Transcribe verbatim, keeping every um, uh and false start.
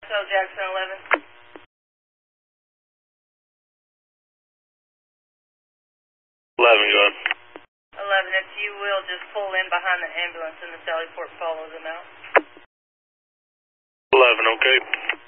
So Jackson eleven. eleven, go ahead. eleven, if you will just pull in behind the ambulance in the Sallyport, follow them out. eleven, okay.